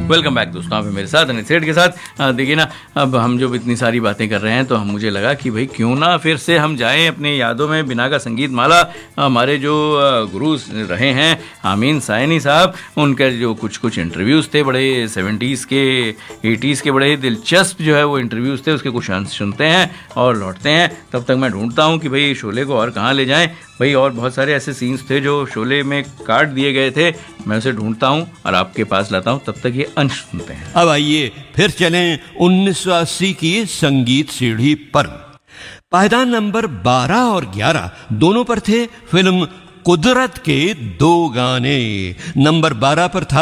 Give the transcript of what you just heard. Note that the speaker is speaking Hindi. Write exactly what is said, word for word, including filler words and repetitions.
वेलकम बैक दोस्तों, आप मेरे साथ अनिल सेठ के साथ। देखिए ना, अब हम जो इतनी सारी बातें कर रहे हैं तो हम मुझे लगा कि भाई क्यों ना फिर से हम जाएं अपने यादों में। बिना का संगीत माला, हमारे जो गुरु रहे हैं आमीन सायनी साहब, उनके जो कुछ कुछ इंटरव्यूज़ थे बड़े सेवेंटीज़ के एटीज़ के, बड़े दिलचस्प जो है वो इंटरव्यूज़ थे, उसके कुछ अंश सुनते हैं और लौटते हैं। तब तक मैं ढूंढता हूँ कि भाई शोले को और कहाँ ले जाएँ भाई। और बहुत सारे ऐसे सीन्स थे जो शोले में काट दिए गए थे, मैं उसे ढूंढता हूँ और आपके पास लाता हूँ। तब तक ये अंश सुनते हैं। अब आइए फिर चलें उन्नीस सौ अस्सी की संगीत सीढ़ी पर। पायदान नंबर बारह और ग्यारह दोनों पर थे फिल्म कुदरत के दो गाने। नंबर बारह पर था